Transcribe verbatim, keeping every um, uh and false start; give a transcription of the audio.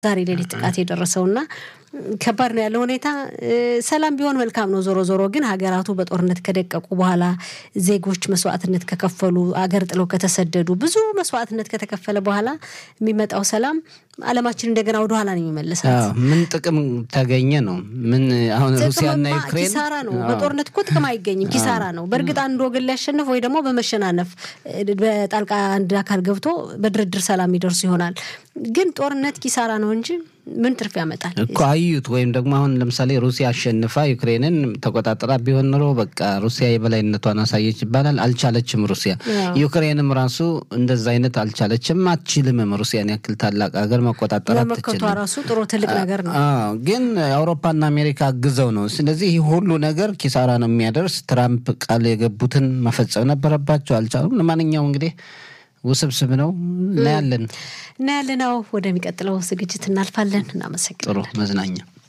ዛሬ ሌሊት ጥቃት የደረሰውና ከባድ ነው ያለው ሁኔታ ሰላም ቢሆን መልካም ነው ዞሮ ዞሮ ግን ሀገራቱ በጦርነት ከደቀቁ በኋላ ዜጎች መስዋዕትነት ከከፈሉ አገር ጥለው ከተሰደዱ ብዙ መስዋዕትነት ከተከፈለ በኋላ የሚመጣው ሰላም ዓለማችን እንደገና ወደ ኋላ ነው የሚመለሳት አዎ ምን ጥቅም ታገኘ ነው ምን አሁን ሩሲያና ዩክሬን ኪሳራ ነው በጦርነት እኮ ጥቅም አይገኝም ኪሳራ ነው በርግጥ አንድ ወገን ሊያሸንፍ ወይ ደግሞ በመሸናነፍ በጣልቃ አንድ አካል ገብቶ በድርድር ሰላም ይደርስ ይሆናል ግን ጦርነት ኪሳራ ነው እንጂ ምን ትርፍ ያመጣል እኮ አዩት ወይም ደግሞ አሁን ለምሳሌ ሩሲያ አሸንፋ ዩክሬንን ተቆጣጣራ ቢሆን ነው በቃ ሩሲያ የበላይነቷን አሳየች ይባላል አልቻለችም ሩሲያ ዩክሬንም ራሱ እንደዛ አይነት አልቻለችም አትችልም ሩሲያን ያክል ታላቅ ሀገር መቆጣጣር አትችልም ለመከቷ ራሱ ጥሩ ትልቅ ነገር ነው አዎ ግን አውሮፓና አሜሪካ ግዘው ነው ስለዚህ ይሄ ሁሉ ነገር ኪሳራ ነው የሚያደርስ ትራምፕ ቃል የገቡትን መፈጸም ነበረባቸው አልቻሉም ለማንኛውም እንግዲህ ውስብስብ ነው እናያለን እናያለን ወደሚቀጥለው ዝግጅት እናልፋለን እናመሰግናለን ጥሩ መዝናኛ